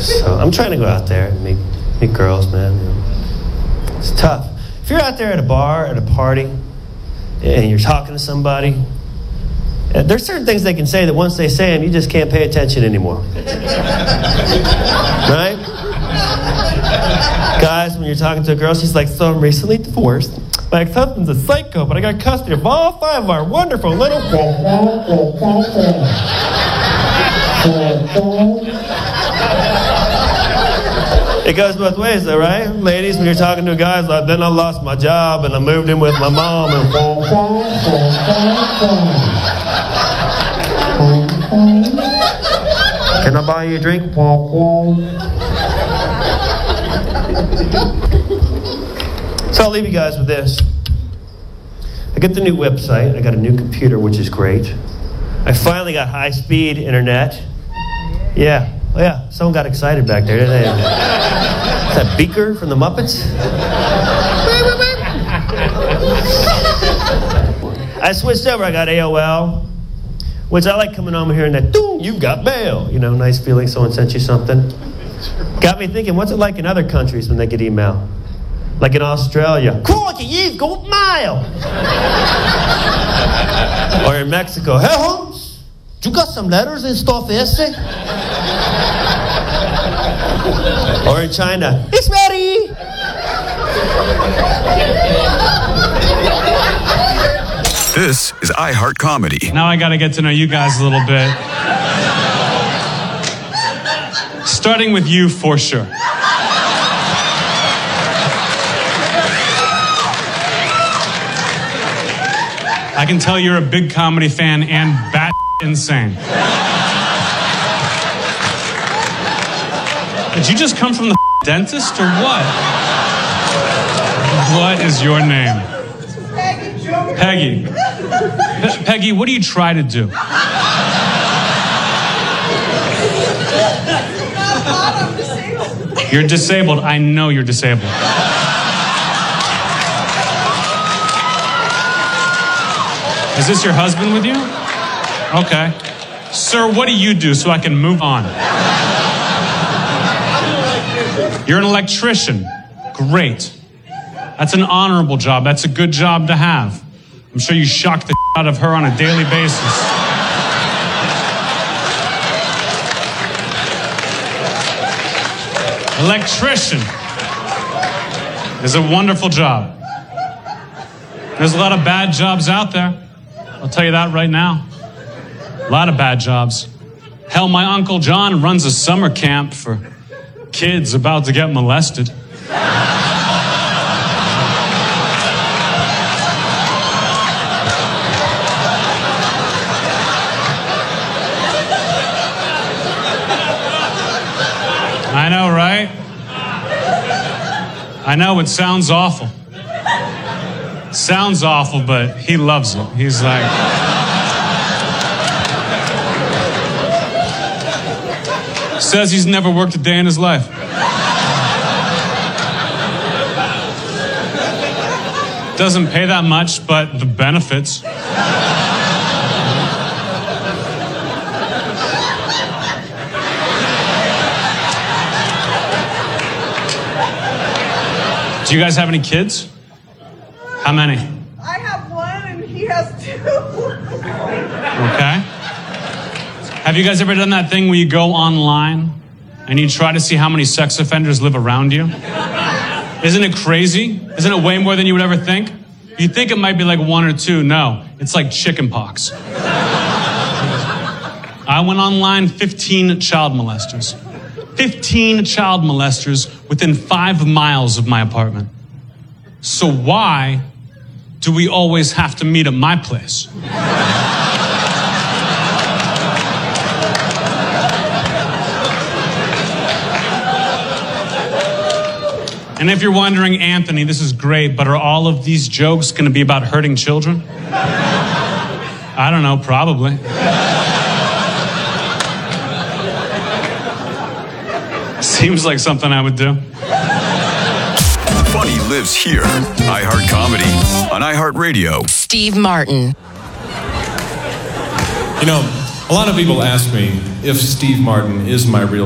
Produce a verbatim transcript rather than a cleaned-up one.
So I'm trying to go out there and meet, meet girls, man. It's tough. If you're out there at a bar, at a party, and you're talking to somebody, there's certain things they can say that once they say them, you just can't pay attention anymore. Right? Guys, when you're talking to a girl, she's like, so I'm recently divorced. My ex-husband's a psycho, but I got custody of all five of our wonderful little... It goes both ways, though, right? Ladies, when you're talking to a guy, it's like, then I lost my job and I moved in with my mom and... Can I buy you a drink? So I'll leave you guys with this. I got the new website. I got a new computer, which is great. I finally got high-speed internet. Yeah. Oh, yeah. Someone got excited back there, didn't they? Is that Beaker from the Muppets? I switched over. I got A O L, which I like coming home and hearing that, doom, you've got mail. You know, nice feeling someone sent you something. Got me thinking, what's it like in other countries when they get email? Like in Australia, crikey, you've got mail. Or in Mexico, hey Holmes, you got some letters and stuff, essay? Or in China, it's ready. This is iHeart Comedy. Now I got to get to know you guys a little bit. Starting with you, for sure. I can tell you're a big comedy fan and bat insane. Did you just come from the dentist or what? What is your name? Peggy. Pe- Peggy, what do you try to do? You're disabled. I know you're disabled. Is this your husband with you? Okay. Sir, what do you do so I can move on? You're an electrician. Great. That's an honorable job. That's a good job to have. I'm sure you shock the out of her on a daily basis. Electrician is a wonderful job. There's a lot of bad jobs out there. I'll tell you that right now. A lot of bad jobs. Hell, my Uncle John runs a summer camp for kids about to get molested. I know, right? I know, it sounds awful. Sounds awful, but he loves it. He's like... Says he's never worked a day in his life. Doesn't pay that much, but the benefits. Do you guys have any kids? How many? I have one and he has two. Okay. Have you guys ever done that thing where you go online and you try to see how many sex offenders live around you? Isn't it crazy? Isn't it way more than you would ever think? You think it might be like one or two. No, it's like chicken pox. I went online, fifteen child molesters. fifteen child molesters within five miles of my apartment. So why do we always have to meet at my place? And if you're wondering, Anthony, this is great, but are all of these jokes going to be about hurting children? I don't know, probably. Seems like something I would do. Funny lives here. iHeart Comedy on iHeartRadio. Steve Martin. You know, a lot of people ask me if Steve Martin is my real